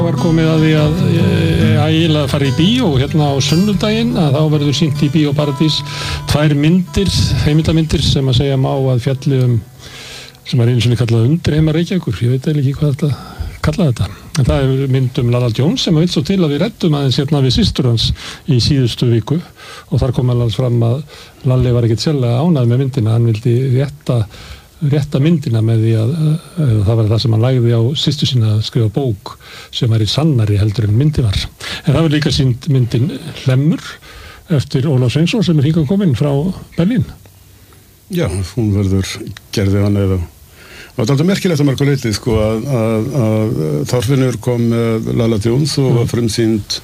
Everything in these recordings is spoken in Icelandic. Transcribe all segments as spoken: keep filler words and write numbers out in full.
var komið að því að ægilega fara í bíó hérna á sunnudaginn að þá verður sýnt í Bíó Paradís tvær myndir, heimildarmyndir sem að segja má að fjalli um sem er einu sinni kallað Undirheimar Reykjavíkur, ég veit eiginlega ekki hvað þetta kalla þetta, en það er mynd um Lalla Jones sem að vill svo til að við reddum aðeins hérna við systur hans í síðustu viku og þar kom alveg fram að Lalli var ekkert sérlega ánægð með myndina, hann vildi rétta rétta myndina með því að, að það var það sem hann lagði á systur sína að skrifa bók sem er í sannari heldur en myndi var. En það var líka sýnd myndin Hlemmur eftir Ólaf Sveinsson sem er hingað kominn frá Berlín. Já, hún verður gerði hann eða og það er alltaf merkilegt að marga leiti sko að, að, að Þorfinnur kom með Lalla Jones og var frumsýnd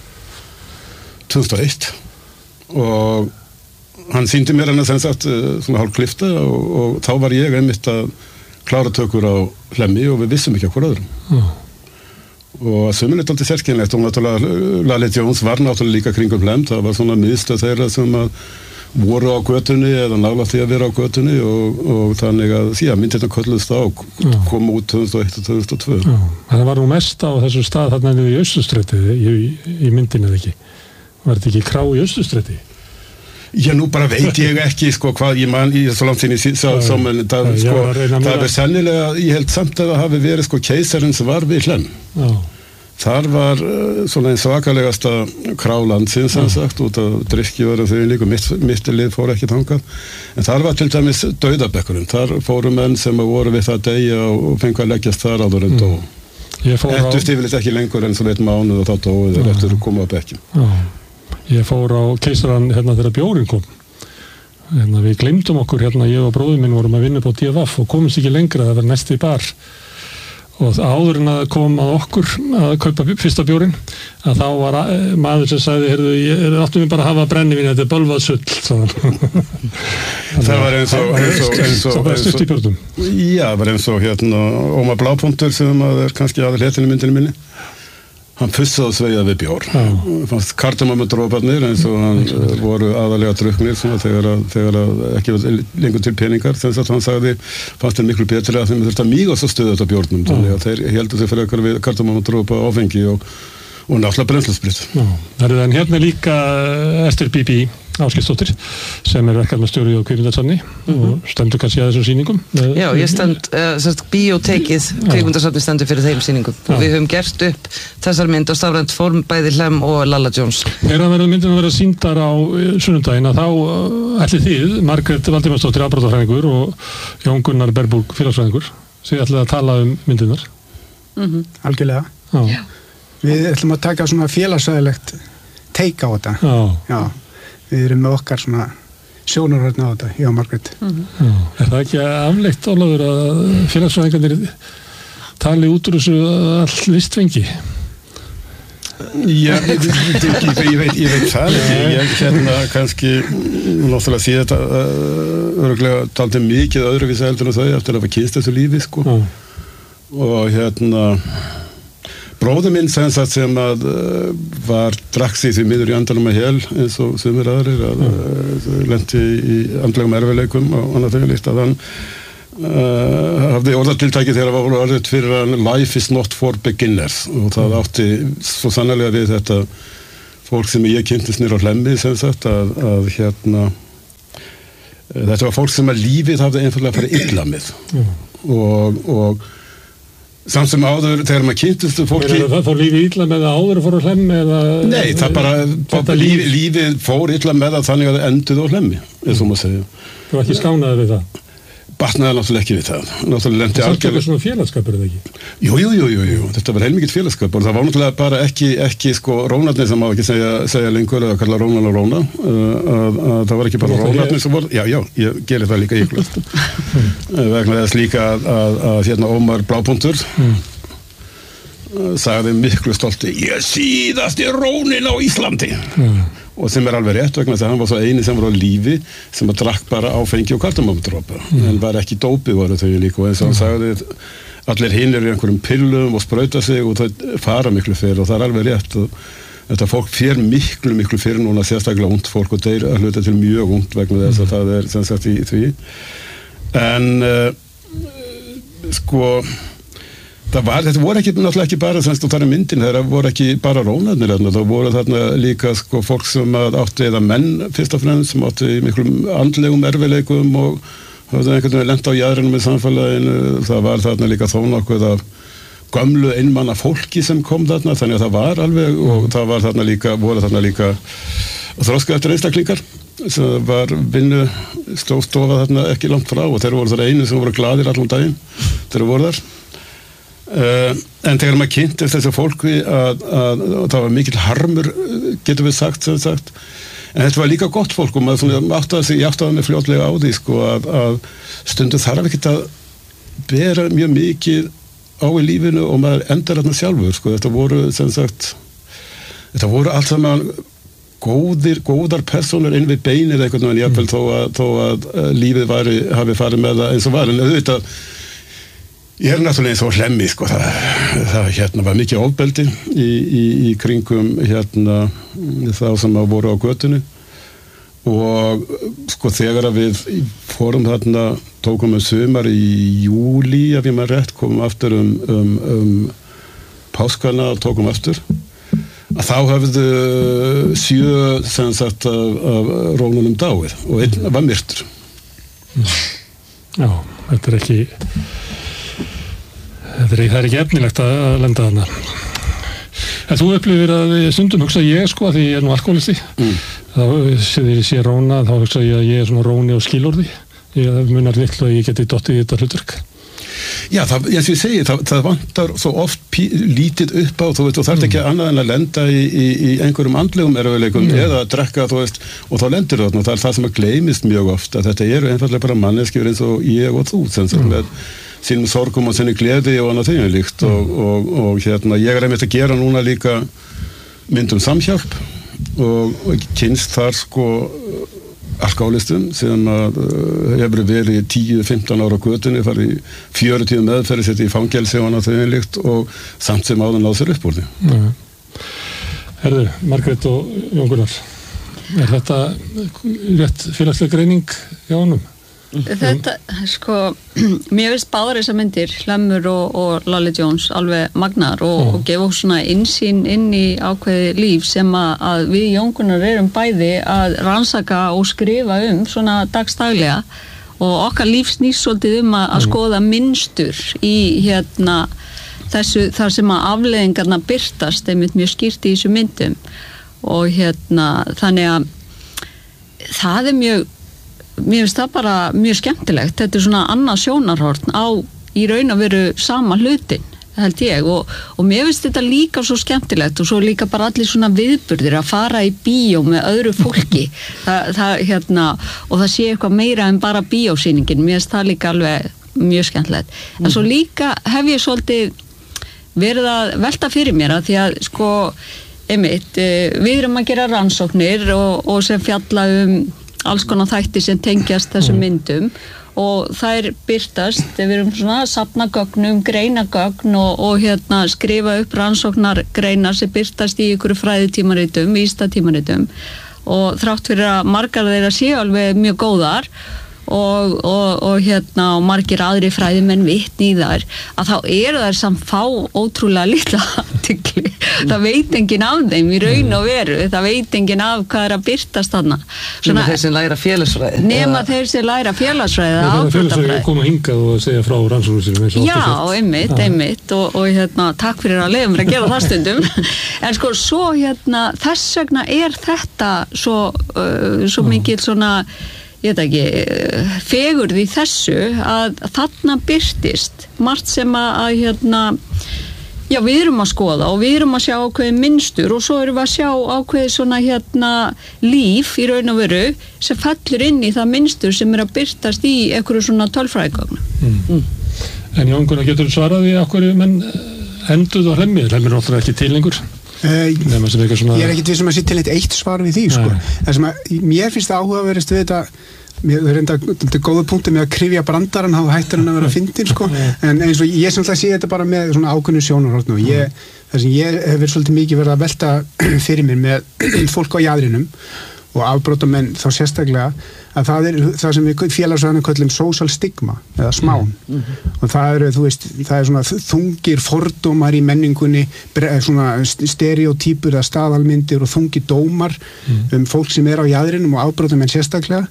tvö þúsund og eitt og hann sýndi mér hann að sem sagt svona hálf klifta og, og þá var ég einmitt að klára tökur á Hlemmi og við vissum ekki á hver öðrum. Mm. Og sömur er alltaf sérkennilegt og náttúrulega Lalli Jones var náttúrulega líka kringum Hlemm, það var svona miðstöð þeirra sem að voru á götunni eða nálægt því að vera á götunni og, og þannig að því að myndina kölluðst á kom út tvö þúsund og eitt og tvö þúsund og tvö. Já, það var nú mest á þessu stað þarna niður í Austurstræti í, í myndinu eða ekki. Var þetta ekki krá í Austurstræti? Já, nú bara veit ég ekki sko hvað ég man í svo langt sinni sá en það sko það er sennilega, ég held samt að það hafi verið sko keisarinn sem var við Hlemm. Já. Þar var uh, svona einn svakalegasta králandsins sem sagt út af drykkju og þau líka mitt, mittilið fór ekki þangað en þar var til dæmis dauðabekkurinn, þar fóru menn sem voru við það deyja og fengu að leggjast þar áður en dó. Eftir stífilegt ekki lengur en svo veit mánuð og þá dóu þeir eftir að koma á bekkjum. Já. Ég fór á keisaran hérna þegar bjórinn kom. Hérna, við gleymdum okkur hérna, ég og bróðir minn vorum að vinna upp á D F F og komumst ekki lengra, það var næsti bar. Og áður en að kom að okkur að kaupa fyrsta bjórinn, að þá var maður sem sagði, heyrðu, ég áttum við bara að hafa brennivín, þetta er bölvað sull. Það var eins og eins og eins og það var stutt í bjórnum. Já, það var eins og hérna Ómar Blápunktur sem að er kannski aðal hetinu myndinu minni. Hann pussaði og sveigaði við bjór. Fannst kardamömmudróparnir eins og hann voru aðalega drukknir svona þegar að, þegar að ekki var lengur til peningar. Þannig að hann sagði, fannst þeir miklu betri að þeim þurfti að míga svo stöðut á bjórnum. Þannig að þeir heldur þeir frekar við kardamömmudrópa áfengi og, og náttúrulega brennslussprit. Það er en hérna líka Ester Bibi Ásgeirsdóttir sem er verkefnastjóri á Kvikmyndasafni mm-hmm. og stendur kannski að þessum sýningum. Já, ég stend, uh, sérst, Bíótekið Kvikmyndasafni stendur fyrir þeim sýningum og við höfum gert upp þessar mynd á stafrænt form bæði Hlemm og Lalla Jones. Þegar það verður myndin að vera sýndar á sunnudaginn að þá uh, ætlið þið, Margrét Valdimarsdóttir afbrotafræðingur og Jón Gunnar Berburg félagsfræðingur, þið ætlið að tala um myndirnar. Mm-hmm. Algjörlega. Já. Við ætlum að taka svona félagsfræðilegt take á þetta. Já. Já. Við erum með okkar svona sjónarhorn á þetta, ég og Margrét. Mm-hmm. Er það ekki afleitt, Ólafur, að félagsfræðingarnir tali út úr þessu all vistfengi? Já, ég, ég, ég, ég veit ég veit það ekki, ég hérna kannski náttúrulega sé þetta uh, öruglega dálítið mikið öðruvísi heldur en þau eftir að hafa kynst þessu lífi sko mm. og hérna bróður minn sem sagt sem að uh, var drakk sig því miður í andanum að hel eins og sumir aðrir að uh, lenti í andlegum erfiðleikum og annað þegar líkt að hann uh, hafði orðatiltæki þegar það var orðið fyrir hann life is not for beginners og það átti svo sannarlega við þetta fólk sem ég kynntist nýr á Hlemmi sem sagt að, að hérna uh, þetta var fólk sem að lífið hafði einfallega farið illa með mm. og, og samt sem áður, þegar maður kynntist fólki... Það fór lífið illa með það áður og fór á Hlemmi eða... Nei, það bara, bara líf, lífið fór illa með það þannig að það enduð á Hlemmi, eins og maður segja. Þú var ekki skánaður við það? Batnaði náttúrulega ekki við það. Náttúrulega lendi algjörlega... Það er svona félagskapur, eða ekki? Jú, jú, jú, jú, jú, þetta var heilmikið félagskapur. Það var náttúrulega bara ekki, ekki sko, rónarnir sem má ekki segja, segja lengur eða kalla rónar og róna. Uh, að, að það var ekki bara rónarnir sem voru... Já, já, ég gerir það líka ykkurlega. Vegna þess líka að, að, að hérna Ómar Blápunktur mm. sagði miklu stolti ég síðasti rónin á Íslandi mm. og sem er alveg rétt vegna þess að hann var svo eini sem var á lífi sem að drakk bara áfengi og kardamömmudropa mm. en var ekki dópi voru þau líka og eins og hann sagði allir hinir í einhverjum pillum og sprauta sig og það fara miklu fyrir og það er alveg rétt og þetta fólk fer miklu miklu fyrir núna sérstaklega ungt fólk og þeir að hluta til mjög ungt vegna þess að það er sem sagt í því en uh, sko það var, þetta voru ekki, náttúrulega ekki bara semst, og það er myndin, það voru ekki bara rónarnir þarna, það voru þarna líka sko, fólk sem áttu eða menn fyrst og fremst, sem áttu í miklum andlegum erfileikum og hafði einhvern veginn lent á jaðrinum í samfélaginu, það var þarna líka þó nokkuð af gömlu einmanna fólki sem kom þarna, þannig að það var alveg og það var þarna líka, voru þarna líka þroska eftir einstaklingar sem var vinnu stofa þarna ekki langt frá og þeir voru þar einu sem voru gladir allan daginn þeir voru þar. Uh, en þegar maður kynntist þessu fólki að, að, að það var mikill harmur getur við sagt, sem sagt en þetta var líka gott fólk og maður svona áttaði sig, ég áttaði mig fljótlega á því sko að, að stundu þarf ekki að bera mjög mikið á í lífinu og maður endar þarna sjálfur sko, þetta voru sem sagt þetta voru allt saman góðir, góðar personur inn við beinir eitthvað en jafnvel þó að, þó að uh, lífið væri, hafi farið með það eins og var en auðvitað ég er náttúrulega eins og hlemmi sko, það, það hérna var mikið ofbeldi í, í, í kringum hérna þá sem að voru á götunni og sko þegar að við fórum þarna, tókum við sumar í júlí ef ég maður rétt, komum aftur um, um, um páskana og tókum aftur að þá höfðu sjö sem sagt af, af rónunum dáið og einn var myrtur. Já, þetta er ekki Það er, það er ekki efnilegt að, að lenda þarna. En þú upplifir að stundum hugsa ég sko að því ég er nú alkoholisti. Mm. Þá þegar ég sé róna þá hugsa ég að ég er svona róni og skilorði. Ég munar litlu að ég geti dottið í þetta hlutverk. Já, það, eins og ég segi, það, það vantar svo oft pí, lítið upp á, þú veist, þú þarft ekki mm. annað en að lenda í, í, í einhverjum andlegum erfiðleikum mm. eða að drekka, þú veist, og þá lendir þarna og það er það sem að gleymist mjög oft að þetta eru einfallega bara manneskjur eins og ég og þú, sem sagt, mm. með sínum sorgum og sinni gleði og annað þeim líkt mm. og, og, og hérna, ég er einmitt að gera núna líka myndum samhjálp og, og kynst þar sko alkoholistum sem að uh, hefur verið tíu til fimmtán ára á götunni, farið í fjörutíu meðferði, setið í fangelsi og annað þeim líkt og samt sem áður náð sér upp úr því. Mm. Herðu, Margrét og Jón Gunnar, er þetta rétt félagsleg greining hjá honum? Þetta, sko, mér finnst báðar þessar myndir, Hlemmur og, og Lalli Jones, alveg magnar og, oh. og gefa okkur svona innsýn inn í ákveði líf sem að, að við Jón Gunnar erum bæði að rannsaka og skrifa um svona dagstaglega og okkar líf snýst svolítið um að, að skoða mynstur í hérna þessu, þar sem að afleiðingarna birtast einmitt mjög skýrt í þessu myndum og hérna þannig að það er mjög mér finnst það bara mjög skemmtilegt, þetta er svona annað sjónarhorn á í raun að veru sama hlutin held ég og, og mér finnst þetta líka svo skemmtilegt og svo líka bara allir svona viðburðir að fara í bíó með öðru fólki það, það, hérna, og það sé eitthvað meira en bara bíósýningin, mér finnst það líka alveg mjög skemmtilegt, en svo líka hef ég svolítið verið að velta fyrir mér að því að sko einmitt, við erum að gera rannsóknir og, og sem fjalla um alls konar þætti sem tengjast þessum myndum og þær birtast, við erum svona að safna gögnum, greina gögn og, og hérna skrifa upp rannsóknar greinar sem birtast í ykkur fræðitímaritum, vístatímaritum og þrátt fyrir að margar þeirra séu alveg mjög góðar og, og, og hérna og margir aðri fræðimenn vitni í þær að þá eru þær samt fá ótrúlega litla athygli það veit enginn af þeim í raun og veru það veit enginn af hvað er að birtast þarna nema þeir sem læra félagsfræði nema þeir sem læra félagsfræði það er félagsfræði að koma hingað og segja frá rannsóknum sínum já, einmitt, einmitt og, og hérna, takk fyrir að leiða mér að gera það stundum en sko, svo hérna þess vegna er þetta svo, uh, svo mikil svona ég veit ekki, fegurð í þessu að þarna birtist margt sem að, að hérna já, við erum að skoða og við erum að sjá ákveðin mynstur og svo erum við að sjá ákveðin svona hérna líf í raun og veru sem fellur inn í það mynstur sem er að birtast í einhverju svona tölfræðigögn mm. mm. En Jón Gunnar, getur þú svarað því af hverju menn enduð og Hlemmi Hlemmi er náttúrulega ekki til lengur Uh, svona... ég er ekkert við sem að sitt til eitt eitt svar við því sko. Það sem að mér finnst það áhugaverðist við þetta mér er enda þetta góða punkti með að krifja brandarann þá hættir hann að vera fyndin sko. en eins og ég sem alltaf sé þetta bara með svona ákveðnu sjónarhorn og ég það sem ég hef verið svolítið mikið verið að velta fyrir mér með fólk á jaðrinum og afbrotamenn þá sérstaklega að það er það sem við félagsfræðingar köllum social stigma eða smán mm -hmm. og það eru, þú veist, það er svona þungir fordómar í menningunni, svona stereotypur eða staðalmyndir og þungir dómar mm. um fólk sem er á jaðrinum og afbrotamenn sérstaklega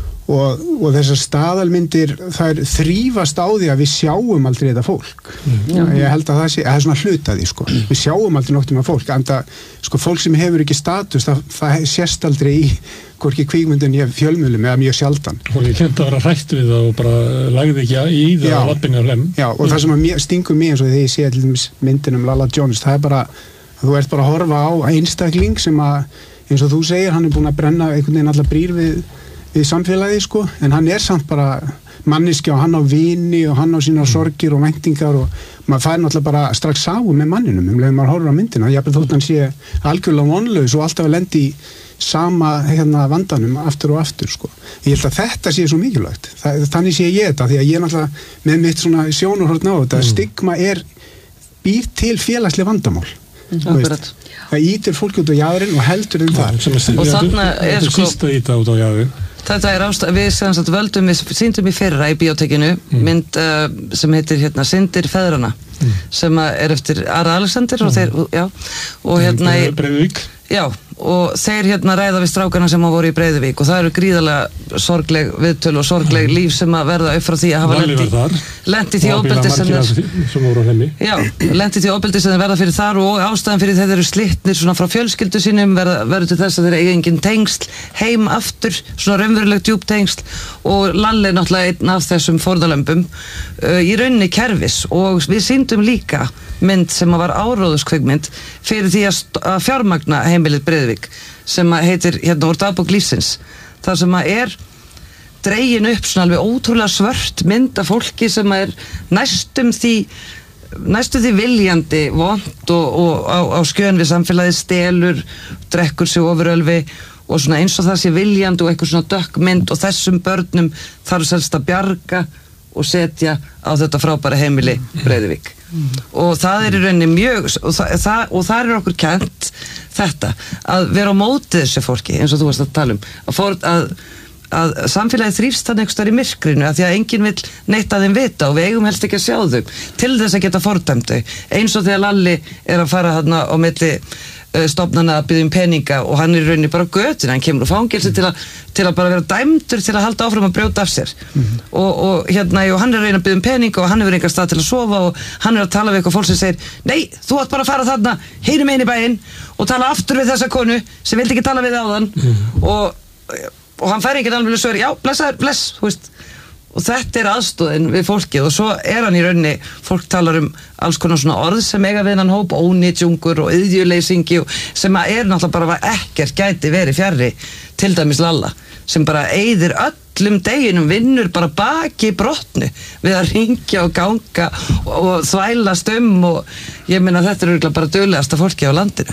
og, og þessar staðalmyndir það er þrífast á því að við sjáum aldrei þetta fólk mm. ég held að það sé, það er svona hlutaði sko. við sjáum aldrei nokkuð með fólk en það, sko, fólk sem hefur ekki status það, það sést aldrei í hvorki kvikmyndin í fjölmiðlum eða mjög sjaldan og ég kemta að vera hrætt við það og bara lagði ekki í það á lappinni á lem já, og mm. það sem að stingur mig eins og þegar ég sé til dæmis myndin um Lalla Jones það er bara, þú ert bara að horfa á einstakling sem að, eins og þú segir hann er búin að brenna einhvern veginn alla brýr við við samfélagi sko, en hann er samt bara manniski og hann á vini og hann á sína sorgir og væntingar og maður fær náttúrulega bara strax sáum með manninum um leið maður horfir á myndina, jafnvel þótt hann sé algjörlega vonlaus og alltaf að lendi í sama hérna vandanum aftur og aftur sko. Ég held að þetta sé svo mikilvægt það, þannig sé ég þetta, því að ég er náttúrulega með mitt svona sjónarhorn á þetta mm. stigma er býr til félagsleg vandamál mm. það ítir fólk út á jaðurinn og heldur þeim þar og þarna er sko út á jaðurinn þetta er ástæð, við sem sagt völdum við sýndum í fyrra í bíótekinu mm. mynd uh, sem heitir hérna Syndir feðrana mm. sem er eftir Ara Alexander mm. og þeir, já og hérna í Breiðuvík já, og þeir hérna ræða við strákana sem hafa voru í Breiðuvík og það eru gríðarlega sorgleg viðtöl og sorgleg mm. líf sem að verða upp frá því að hafa lendi, lendi því ofbeldi sem þeir já, lendi því ofbeldi sem þeir verða fyrir þar og ástæðan fyrir þeir eru slitnir svona frá fjölskyldu sínum verða, verður til þess að þeir eiga engin tengsl heim aftur, svona raunverulegt djúp tengsl og Lalli er náttúrulega einn af þessum fórnarlömbum uh, í rauninni kerfis og við sýndum líka mynd sem að var áróðuskveikmynd fyrir því að, að fjármagna heimilið Breiðuvík sem að heitir hérna úr dagbók lífsins þar sem að er dregin upp svona alveg ótrúlega svört mynd af fólki sem er næstum því næstum því viljandi vont og, og á, á skjön við samfélagi stelur, drekkur sig ofurölvi og svona eins og það sé viljandi og eitthvað svona dökk mynd og þessum börnum þarf selst að bjarga og setja á þetta frábæra heimili Breiðuvík mm. og það er í rauninni mjög og það, það, og það er okkur kennt þetta, að vera á móti þessu fólki eins og þú varst að tala um að, for, að, að samfélagi þrífst þannig einhvers staðar í myrkrinu að því að enginn vill neitt að þeim vita og við eigum helst ekki að sjá þau til þess að geta fordæmt þau eins og þegar Lalli er að fara þarna á milli stofnana að biðja um peninga og hann er í rauninni bara götin, hann kemur úr fangelsi til að, til að bara vera dæmdur til að halda áfram að brjóta af sér mm-hmm. og, og hérna, og hann er að reyna að biðja um peninga og hann hefur engar stað til að sofa og hann er að tala við eitthvað fólk sem segir nei, þú átt bara að fara þarna, heyrum einn í bæinn og tala aftur við þessa konu sem vildi ekki tala við áðan mm-hmm. og, og hann fær ekki alveg svör, já, blessaður, bless, þú veist og þetta er aðstóðin við fólkið og svo er hann í rauninni, fólk talar um alls konar svona orð sem eiga við hann hóp ónýtjungur og iðjuleysingi sem að er náttúrulega bara ekkert gæti verið fjarri til dæmis Lalla sem bara eyðir öllum deginum vinnur bara baki brotnu við að ringja og ganga og, og þvælast um og ég meina þetta er örugglega bara duglegasta fólki á landinu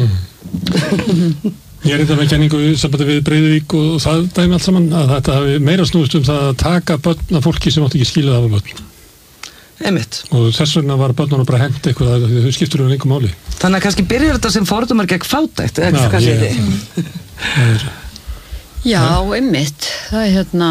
mm. Ég er eitthvað með kenningu sambandi við Breiðuvík og það dæmi allt saman að þetta hafi meira snúist um það að taka börn af fólki sem átti ekki skilið af börn. Einmitt. Og þess vegna var börnunum bara hent eitthvað að þau skiptur um einhver máli. Þannig að kannski byrjar þetta sem fordómar gegn fátækt, eða Já, kannski ég, þetta? Já, einmitt. Það er hérna,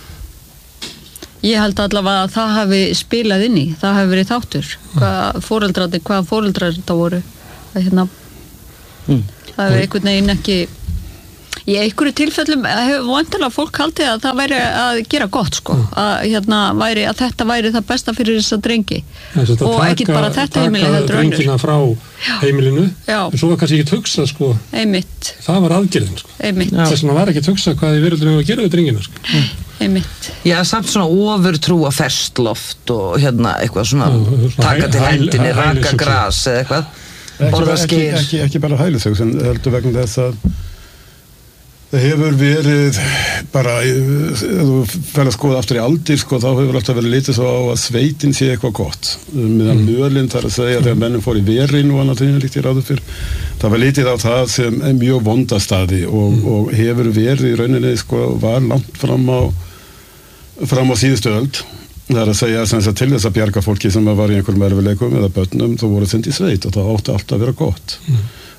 ég held allavega að það hafi spilað inn í, það hafi verið þáttur. Hvað foreldrarnir, hvað foreldrar þetta voru. Það er hérna... Mm. Það er einhvern veginn ekki í einhverju tilfellum hefur vantilega fólk haldið að það væri að gera gott sko, að, hérna, væri, að þetta væri það besta fyrir þess að drengi ja, og ekki bara þetta heimili taka drengina frá heimilinu Já. En svo var kannski ekki hugsa sko, Einmitt. Það var aðgerðin sko. Þess vegna var ekki hugsa hvað þið verður að gera við drengina sko. Einmitt. Já, samt svona ofurtrúa ferskloft og hérna eitthvað svona, Já, svona taka til hendinni, raka gras eða eitthvað Ekki, ekki, ekki, ekki bara hælisauks en heldur vegna þess að það hefur verið bara, þú fer að skoða aftur í aldir sko, þá hefur alltaf verið litið svo á að sveitin sé eitthvað gott meðan mm. mölinn þar að segja þegar mennum fór í verin og annað þegar líkt ég ráður fyrr það var litið á það sem er mjög vondastaði og, mm. og hefur verið í rauninni sko, var langt fram á fram á síðustu öld það er að segja sem að til þess að bjarga fólki sem var í einhverjum erfiðleikum eða börnum, þú voru sendið í sveit og það átti alltaf að vera gott mm.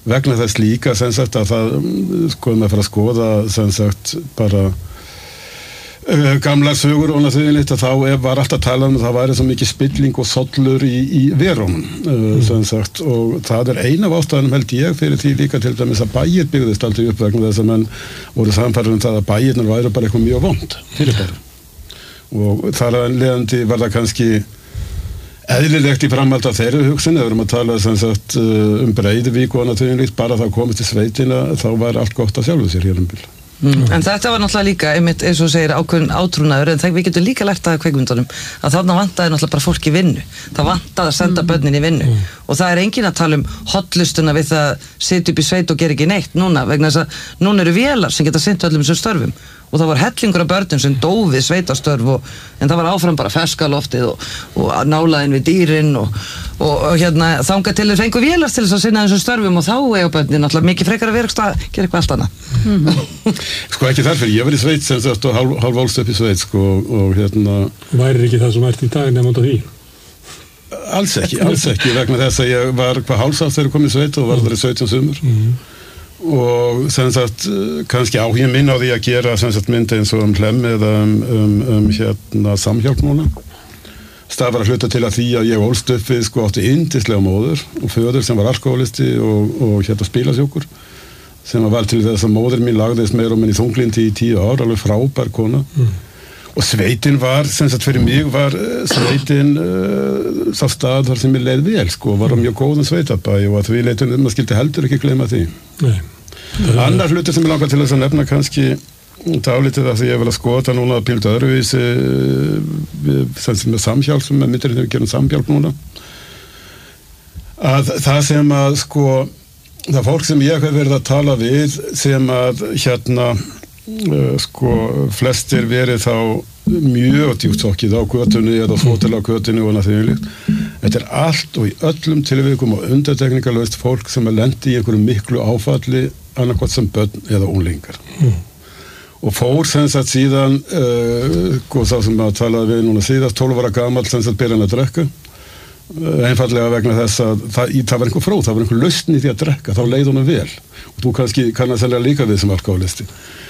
vegna þess líka sem sagt að það, sko, maður fyrir að skoða sem sagt bara Uh, gamlar sögur og náttúrulega að þá var alltaf að tala um að það væri svo mikið spilling og sollur í, í verum uh, mm. sem sagt, og það er eina af ástæðanum held ég fyrir því líka til dæmis að bæir byggðist aldrei upp vegna þess að menn voru samfærður um það að bæirnir væri bara eitthvað mjög vond fyrir bara og þar að leiðandi var það kannski eðlilegt í framhald af þeirri hugsun ef við erum að tala sem sagt, uh, um Breiðuvík og náttúrulega bara það komist til sveitina þá var allt gott að sjálfu sér hér um bil. Mm. En þetta var náttúrulega líka, einmitt eins og segir ákveðin átrúnaður, en það, við getum líka lært að kveikmyndunum að þarna vantaði náttúrulega bara fólk í vinnu, það vantaði að senda börnin í vinnu mm. og það er engin að tala um hotlustuna við það sitja upp í sveit og gera ekki neitt núna, vegna þess að núna eru vélar sem geta sinnt öllum þessum störfum og það var hellingur af börnum sem dófið sveitastörf og, en það var áfram bara ferskaloftið og, og nálaðin við dýrin og, og, og hérna þangað til þeir fengu vélar til þess að sinna þessum störfum og þá eiga börnin náttúrulega mikið frekar að vera að gera eitthvað allt annað. Mm. Sko ekki þarfir, ég var í sveit sem sagt og hálf, hálf álst upp í sveit sko og hérna... Væri ekki það sem ert í dag nefnum á því? Alls ekki, alls ekki, vegna þess að ég var hvað hálfsátt þegar ég kom í sveit og var þar í sautján sumur. Mm. Og sem sagt kannski áhuga minn á því að gera sem sagt myndi eins og um Hlemm eða um, um, um hérna samhjálp núna stafar að hluta til að því að ég ólst upp við sko átti yndislega móður og föður sem var alkoholisti og, og hérna spilasjókur sem var til þess að móður mín lagðist meira og minn í þunglindi í tíu ár, alveg frábær kona mm. og sveitin var, sem sagt fyrir mig var sveitin uh, sá stað þar sem ég leið vel sko, var á mjög góðum sveitabæ og að því leitum maður skildi heldur ekki gleyma því. Nei. Annar hluti sem ég langar til þess að nefna kannski dálítið að því ég vil að skoða núna að pílta öðruvísi sem með samhjálp sem með myndir þegar við gerum samhjálp núna að það sem að sko það fólk sem ég hef verið að tala við sem að hérna uh, sko flestir verið þá mjög djúptsokkið á götunni eða þóttil á götunni og náttúrulega þetta er allt og í öllum tilvikum og undantekningarlaust fólk sem er lendi í einhverju miklu áfalli annarkvæmt sem börn eða unglingar mm. og fór sem sagt síðan uh, og þá sem að talaði við núna síðast tólf ára gamall sem sagt byrjan að drekka uh, einfallega vegna þess að það, það var einhver fróð, það var einhver lausn í því að drekka þá leið honum vel og þú kannski kannast selja líka við sem alkoholisti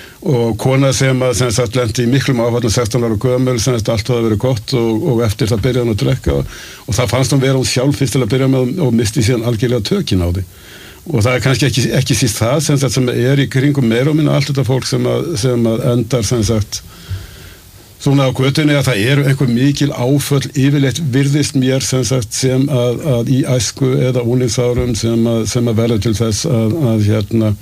og kona sem að sem sagt lendi í miklum áfallum sextán ára gömul sem sagt allt hafa verið gott og, og eftir það byrjaði hann að drekka og, og það fannst hann vera hún sjálf fyrst til að byrja með og misti síðan algjörlega tökin á því og það er kannski ekki, ekki síst það sem, sagt, sem er í kringum meira og minna allt þetta fólk sem að, sem að endar sem sagt svona á götunni að það eru einhver mikil áföll yfirleitt virðist mér sem sagt sem að, að í æsku eða unglingsárum sem að, sem að verða til þess að, að hérna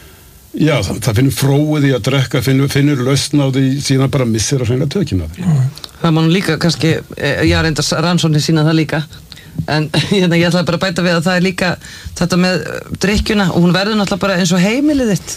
já, það, það finnur fróið í að drekka finnur, finnur lausn á því síðan bara missir að hreinlega tökina því. Það má nú líka kannski, já reyndar rannsóknir sína það líka en hérna, ég ætlaði bara að bæta við að það er líka þetta með drykkjuna og hún verður náttúrulega bara eins og heimilið þitt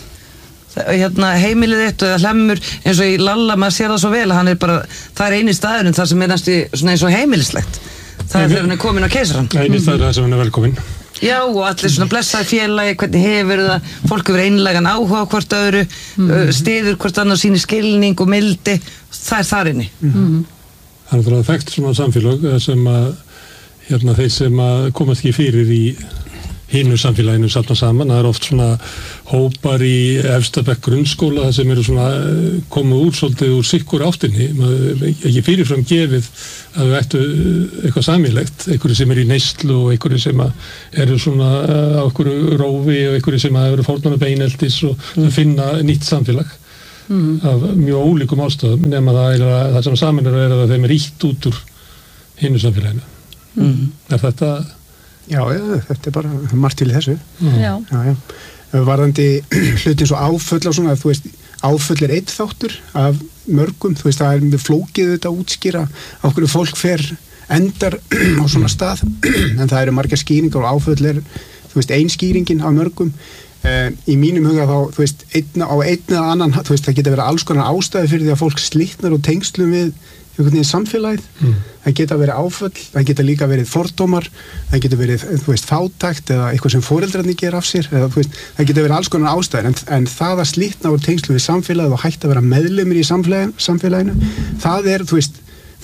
hérna, heimilið þitt eða Hlemmur eins og í Lalla, maður sér það svo vel að hann er bara, það er eini staðurinn þar sem er næstu svona eins og heimilislegt það er þegar hann er komin á keisarann eini staður þar sem hann er velkomin. Já, og allir svona blessaði félagi, hvernig hefur það, fólk hefur einlegan áhuga á hvort öðru, mm. stiður hvort annar síni skilning og mildi, það er þar inni. Mm. Það er það þekkt svona samfélag sem að, hérna þeir sem að komast ekki fyrir í hinu samfélaginu saman saman, það er oft svona hópar í efsta bekk grunnskóla það sem eru svona komið úr svolítið úr sikkur áttinni, ekki fyrirfram gefið að við ættu eitthvað samílegt, einhverju sem er í neyslu og einhverju sem eru svona á einhverju rófi og einhverju sem eru fórnarna beineldis og mm. finna nýtt samfélag mm. af mjög ólíkum ástæðum nema það er að það sem saman er að þeim er ítt út úr hinu samfélaginu. Mm. Er þetta Já, já, þetta er bara margt til í þessu. Mm. Já. Já, já. Varðandi hluti svo áföll og svona, þú veist, áföll er einn þáttur af mörgum, þú veist, það er með flókið þetta að útskýra á hverju fólk fer endar á svona stað, en það eru margar skýringar og áföll er, þú veist, ein skýringin af mörgum. Uh, í mínum huga þá, þú veist, einna, á einn eða annan, þú veist, það geta verið alls konar ástæði fyrir því að fólk slitnar og tengslum við einhvern veginn samfélagið, mm. það geta verið áföll, það geta líka verið fordómar, það geta verið, þú veist, fátækt eða eitthvað sem foreldrarnir gera af sér, eða, þú veist, það geta verið alls konar ástæðir, en, en það að slitna úr tengslu við samfélagið og hægt að vera meðlumir í samfélaginu, samfélaginu, það er, þú veist,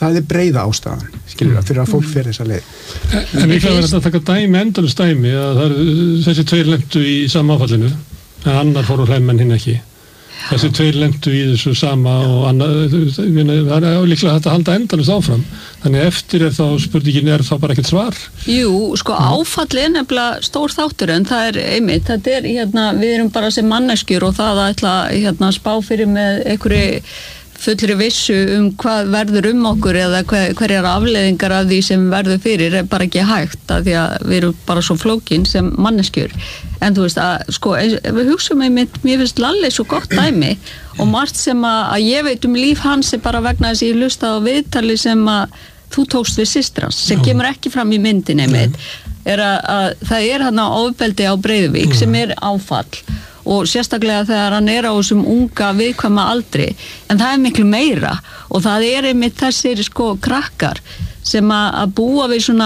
það er breiða ástæðan, skilur það, fyrir að fólk fer þessa leið. En líklega verður þetta að taka dæmi, endalist dæmi, að það er, þessi tveir lentu í sama áfallinu, en annar fór úr hlemm en hinn ekki. Þessi tveir lentu í þessu sama og annar, það er líklega þetta að halda endalist áfram. Þannig eftir er þá, spurningin er þá bara ekkert svar. Jú, sko áfalli er nefnilega stór þáttur en það er einmitt, þetta er hérna, við erum bara sem manneskjur og það að ætla hérna spá fyrir með einhverju fullri vissu um hvað verður um okkur eða hver, hverjar afleiðingar af því sem verður fyrir er bara ekki hægt að því að við erum bara svo flókin sem manneskjur. En þú veist að, sko, við hugsaum einmitt, mér finnst Lalli svo gott dæmi og margt sem að, að ég veit um líf hans er bara vegna þess að ég hlusta á viðtali sem að þú tókst við systir hans, sem kemur ekki fram í myndin einmitt, er að, að það er hann á ofbeldi á Breiðuvík sem er áfall og sérstaklega þegar hann er á þessum unga viðkvæma aldri, en það er miklu meira og það er einmitt þessir sko krakkar sem að, að búa við svona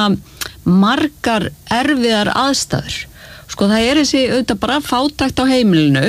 margar erfiðar aðstæður. Sko það er þessi auðvitað bara fátækt á heimilinu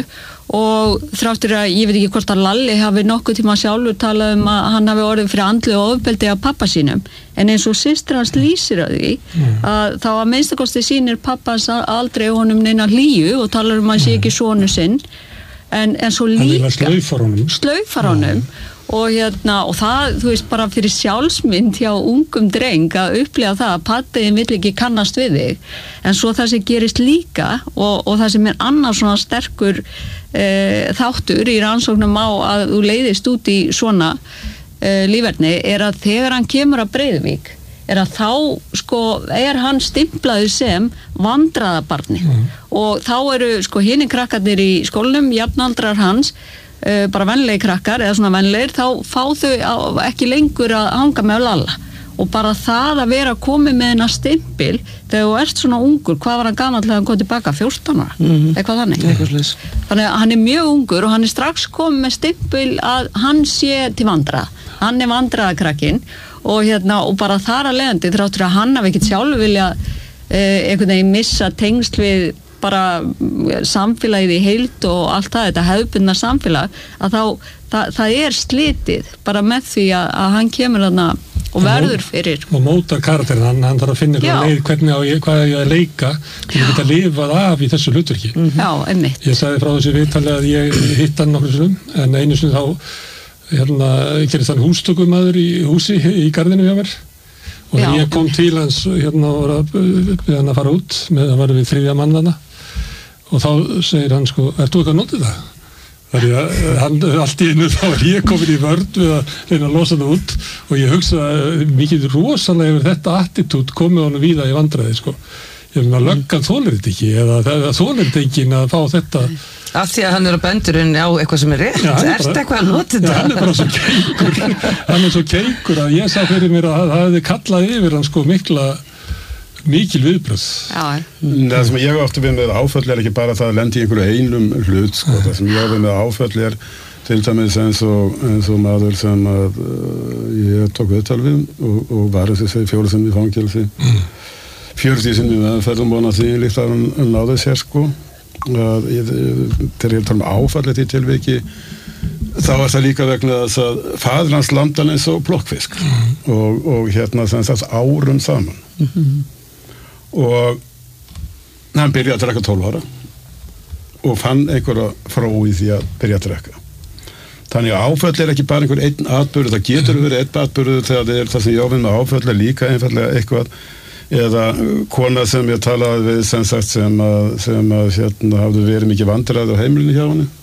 og þráttur að ég veit ekki hvort að Lalli hafi nokkuð tíma sjálfur talað um að hann hafi orðið fyrir andlegu ofbeldi af pappa sínum, en eins og systir hans lýsir að því að þá að minnstakosti sýnir pappans aldrei honum neina hlýju og talar um að hann sé ekki sonu sinn en, en svo líka slaufar honum, slaufar honum. Og hérna, og það, þú veist, bara fyrir sjálfsmynd hjá ungum dreng að upplifa það að paddiðin vill ekki kannast við þig, en svo það sem gerist líka og, og það sem er annars svona sterkur e, þáttur í rannsóknum á að þú leiðist út í svona e, líferni er að þegar hann kemur að Breiðuvík er að þá, sko, er hann stimplaður sem vandræðabarni mm. og þá eru, sko, hinir krakkarnir í skólanum, jafnaldrar hans Uh, bara venlegir krakkar eða svona venlegir þá fá þau á, ekki lengur að hanga með að Lalla og bara það að vera komið með hennar stimpil þegar þú ert svona ungur, hvað var hann gamall þegar hann kom tilbaka, fjórtán ára, mm-hmm. eitthvað þannig Eitthvað þannig að hann er mjög ungur og hann er strax komið með stimpil að hann sé til vandræða, hann er vandræðakrakkinn og hérna og bara þar að leiðandi þráttur að hann hafi ekkert sjálf vilja uh, einhvern veginn missa tengsl við bara samfélagið í heild og allt það, þetta hefðbundna samfélag að þá, það, það er slitið bara með því að, að hann kemur þarna og verður fyrir og mótar karakterin, hann, hann þarf að finna leið, hvernig á ég, hvað er ég að leika til að geta lifað af í þessu hlutverki mm-hmm. Já, einmitt ég sagði frá þessu viðtali að ég hitt hann nokkur sinum, en einu sinni þá hérna, gerist hann hústökumaður í húsi í garðinu hjá mér og þegar ég kom til hans hérna og við hann að fara út með að vera við þriðja mann þarna og þá segir hann sko, ert þú eitthvað að nota það? Þannig að hann, allt í einu þá er ég komin í vörn við að reyna að losa það út og ég hugsa mikið rosalega yfir þetta attitút komið honum víða í vandræði sko. Ég meina að löggan þolir þetta ekki eða það þolir þetta ekki að fá þetta af því að hann er á bendurinn á eitthvað sem er rétt ja, ert eitthvað að nota þetta? Ja, hann er bara svo keikur hann er svo keikur að ég sá fyrir mér að það hefði kallað yfir hann sko mikla mikil viðbröð. Já. Það sem ég átti við með áföll er ekki bara það að lendi í einhverju einum hlut, sko. Það sem ég átti við með áföll er til dæmis eins og, eins og maður sem að uh, ég tók viðtal við og, og var þessi fjóru sinni í fangelsi. Mm. fjörutíu sinni meðferð og vonað því líkt að hann náði sér, sko. Að ég, þegar ég tala um áfallet í tilviki þá var það líka vegna þess að faðir hans landan eins og plokkfisk mm. og, og hérna sem sagt árum saman. Mm-hmm. Og hann byrjaði að drekka tólf ára og fann einhverja fró í því að byrja að drekka. Þannig að áföll er ekki bara einhver einn atburður, það getur verið einn atburður þegar það er það sem ég ofinn með áföll er líka einfallega eitthvað eða kona sem ég talaði við sem sagt sem að, sem að hérna hafði verið mikið vandræði á heimilinu hjá henni.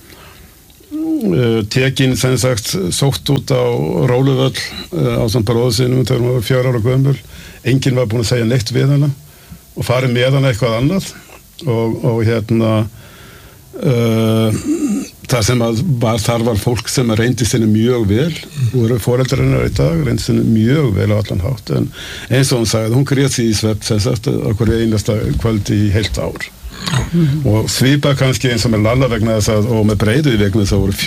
Uh, tekin sem sagt sótt út á Róluvöll uh, á samt bróðu sinum þegar hún var fjár ára gömul, enginn var búinn að segja neitt við hana og farið með hana eitthvað annað og, og hérna uh, það sem að var, þar var fólk sem reyndist henni mjög vel og eru foreldrar hennar í dag, reyndist henni mjög vel á allan hátt, en eins og hún sagði hún grét sig í svefn sem sagt okkur einasta kvöldi í heilt ár. Mm-hmm. Og svipa kannski eins og með Lalla vegna þess að og með Breiðuvík vegna þess að voru